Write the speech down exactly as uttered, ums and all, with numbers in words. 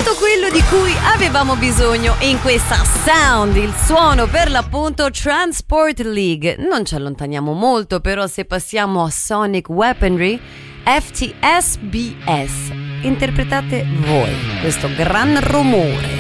tutto quello di cui avevamo bisogno in questa sound, il suono per l'appunto Transport League. Non ci allontaniamo molto, però se passiamo a Sonic Weaponry, F T S B S, interpretate voi questo gran rumore.